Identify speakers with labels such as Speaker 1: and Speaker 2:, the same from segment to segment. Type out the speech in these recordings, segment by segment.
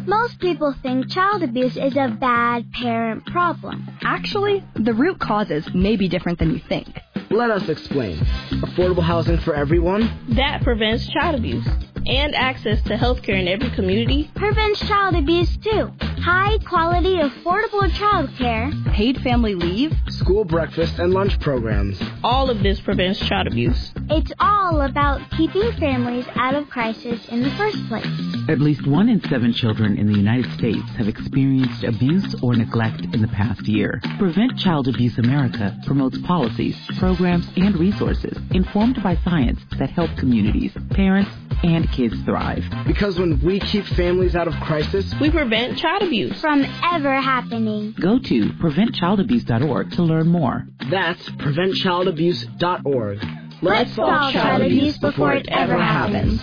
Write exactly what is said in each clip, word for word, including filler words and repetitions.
Speaker 1: Most people think child abuse is a bad parent problem.
Speaker 2: Actually, the root causes may be different than you think.
Speaker 3: Let us explain. Affordable housing for everyone?
Speaker 4: That prevents child abuse. And access to health care in every community
Speaker 1: prevents child abuse too. High quality, affordable child care.
Speaker 2: Paid family leave.
Speaker 3: School breakfast and lunch programs.
Speaker 4: All of this prevents child abuse.
Speaker 1: It's all about keeping families out of crisis in the first place.
Speaker 5: At least one in seven children in the United States have experienced abuse or neglect in the past year. Prevent Child Abuse America promotes policies, programs, and resources informed by science that help communities, parents, and kids thrive.
Speaker 3: Because when we keep families out of crisis,
Speaker 4: we prevent child abuse
Speaker 1: from ever happening.
Speaker 5: Go to prevent child abuse dot org to learn more.
Speaker 3: That's prevent child abuse dot org.
Speaker 1: Let's, Let's solve child abuse before it ever happens.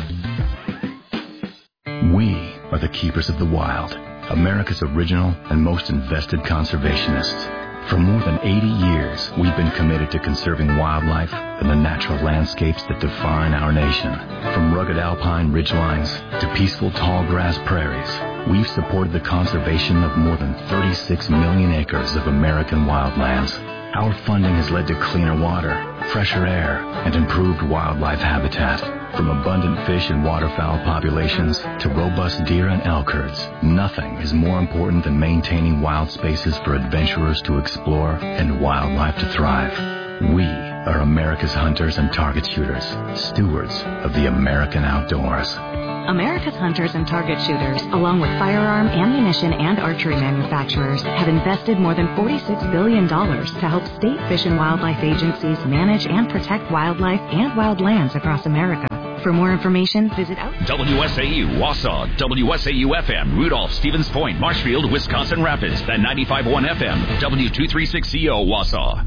Speaker 6: We are the keepers of the wild, America's original and most invested conservationists. For more than eighty years, we've been committed to conserving wildlife and the natural landscapes that define our nation. From rugged alpine ridgelines to peaceful tall grass prairies, we've supported the conservation of more than thirty-six million acres of American wildlands. Our funding has led to cleaner water, fresher air, and improved wildlife habitat. From abundant fish and waterfowl populations to robust deer and elk herds, nothing is more important than maintaining wild spaces for adventurers to explore and wildlife to thrive. We are America's hunters and target shooters, stewards of the American outdoors.
Speaker 7: America's hunters and target shooters, along with firearm, ammunition, and archery manufacturers, have invested more than forty-six billion dollars to help state fish and wildlife agencies manage and protect wildlife and wildlands across America. For more information, visit out.
Speaker 8: W S A U, Wausau, W S A U F M, Rudolph, Stevens Point, Marshfield, Wisconsin Rapids, and ninety-five point one F M, W two thirty-six C O, Wausau.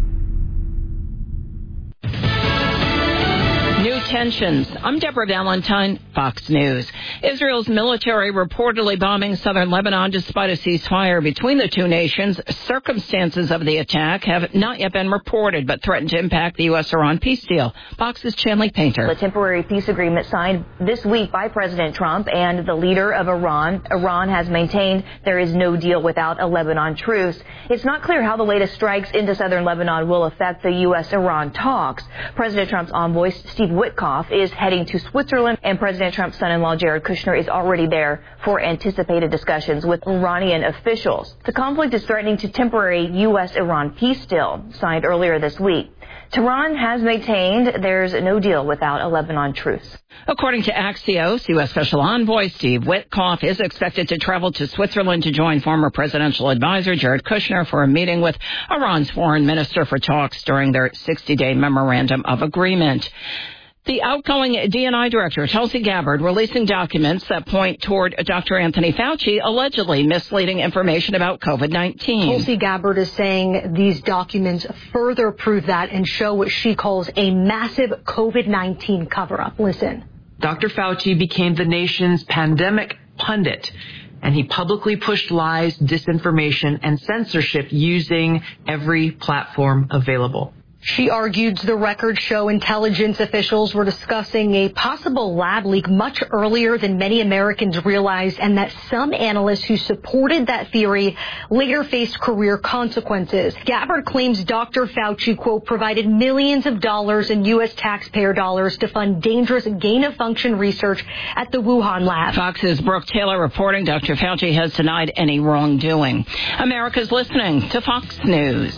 Speaker 9: New tensions. I'm Deborah Valentine, Fox News. Israel's military reportedly bombing southern Lebanon despite a ceasefire between the two nations. Circumstances of the attack have not yet been reported, but threaten to impact the U S Iran peace deal. Fox's Chanley Painter.
Speaker 10: The temporary peace agreement signed this week by President Trump and the leader of Iran. Iran has maintained there is no deal without a Lebanon truce. It's not clear how the latest strikes into southern Lebanon will affect the U S Iran talks. President Trump's envoy, Steve Witkoff, is heading to Switzerland, and President Trump's son-in-law, Jared Kushner, is already there for anticipated discussions with Iranian officials. The conflict is threatening to temporary U S Iran peace deal signed earlier this week. Tehran has maintained there's no deal without a Lebanon truce.
Speaker 9: According to Axios, U S Special Envoy Steve Witkoff is expected to travel to Switzerland to join former presidential advisor Jared Kushner for a meeting with Iran's foreign minister for talks during their sixty-day memorandum of agreement. The outgoing D and I director, Tulsi Gabbard, releasing documents that point toward Doctor Anthony Fauci allegedly misleading information about COVID nineteen.
Speaker 11: Tulsi Gabbard is saying these documents further prove that and show what she calls a massive COVID nineteen cover-up. Listen.
Speaker 12: Doctor Fauci became the nation's pandemic pundit, and he publicly pushed lies, disinformation, and censorship using every platform available.
Speaker 11: She argued the records show intelligence officials were discussing a possible lab leak much earlier than many Americans realized, and that some analysts who supported that theory later faced career consequences. Gabbard claims Doctor Fauci, quote, provided millions of dollars in U S taxpayer dollars to fund dangerous gain-of-function research at the Wuhan lab.
Speaker 9: Fox's Brooke Taylor reporting Doctor Fauci has denied any wrongdoing. America's listening to Fox News.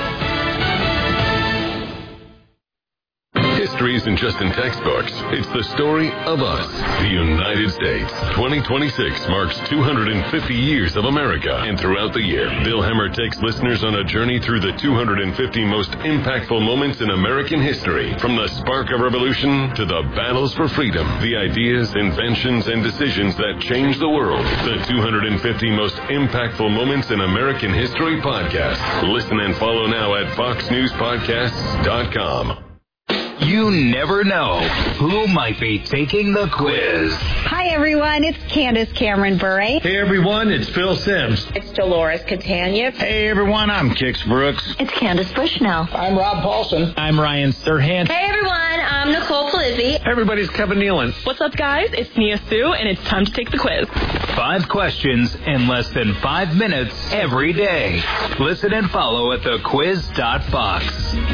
Speaker 13: History isn't just in textbooks. It's the story of us, the United States. twenty twenty-six marks two hundred fifty years of America, and throughout the year, Bill Hemmer takes listeners on a journey through the two hundred fifty most impactful moments in American history. From the spark of revolution to the battles for freedom, the ideas, inventions, and decisions that changed the world. The two hundred fifty most impactful moments in American history podcast. Listen and follow now at fox news podcasts dot com.
Speaker 8: You never know who might be taking the quiz.
Speaker 14: Hi, everyone. It's Candace Cameron Bure.
Speaker 15: Hey, everyone. It's Phil Sims.
Speaker 16: It's Dolores Catania.
Speaker 17: Hey, everyone. I'm Kix Brooks.
Speaker 18: It's Candace Bushnell.
Speaker 19: I'm Rob Paulson.
Speaker 20: I'm Ryan Serhant.
Speaker 1: Hey, everyone. I'm Nicole Palacios.
Speaker 17: Lizzie.
Speaker 18: Everybody's Kevin Nealon.
Speaker 19: What's up, guys? It's Nia Sue, and it's time to take the quiz.
Speaker 20: Five questions in less than five minutes every day. Listen and follow at the quiz dot fox.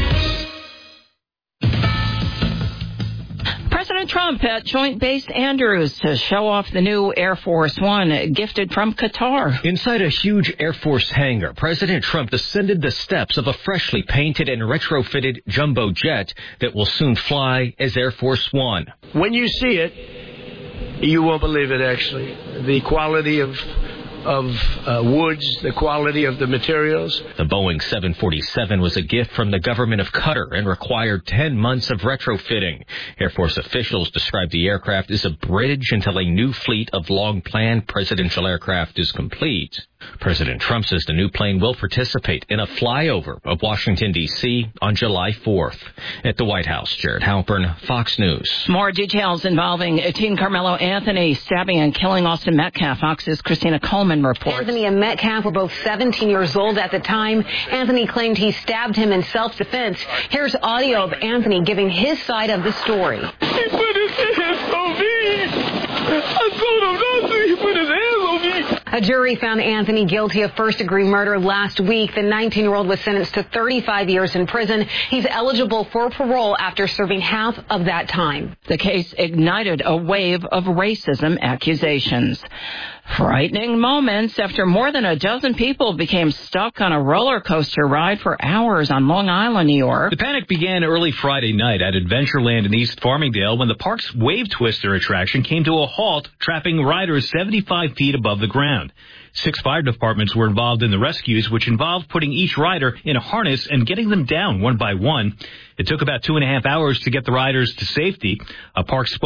Speaker 9: President Trump at Joint Base Andrews to show off the new Air Force One gifted from Qatar.
Speaker 21: Inside a huge Air Force hangar, President Trump descended the steps of a freshly painted and retrofitted jumbo jet that will soon fly as Air Force One.
Speaker 22: When you see it, you won't believe it, actually. The quality of of uh, woods, the quality of the materials.
Speaker 21: The Boeing seven forty-seven was a gift from the government of Qatar and required ten months of retrofitting. Air Force officials described the aircraft as a bridge until a new fleet of long-planned presidential aircraft is complete. President Trump says the new plane will participate in a flyover of Washington, D C on July fourth. At the White House, Jared Halpern, Fox News.
Speaker 9: More details involving teen Carmelo Anthony stabbing and killing Austin Metcalf. Fox's Christina Coleman reports.
Speaker 23: Anthony and Metcalf were both seventeen years old at the time. Anthony claimed he stabbed him in self-defense. Here's audio of Anthony giving his side of the story.
Speaker 24: He put his hands on me. I told him not to. He put his hands on me.
Speaker 23: A jury found Anthony guilty of first-degree murder last week. The nineteen-year-old was sentenced to thirty-five years in prison. He's eligible for parole after serving half of that time.
Speaker 9: The case ignited a wave of racism accusations. Frightening moments after more than a dozen people became stuck on a roller coaster ride for hours on Long Island, New York.
Speaker 25: The panic began early Friday night at Adventureland in East Farmingdale when the park's Wave Twister attraction came to a halt, trapping riders seventy-five feet above the ground. Six fire departments were involved in the rescues, which involved putting each rider in a harness and getting them down one by one. It took about two and a half hours to get the riders to safety. A park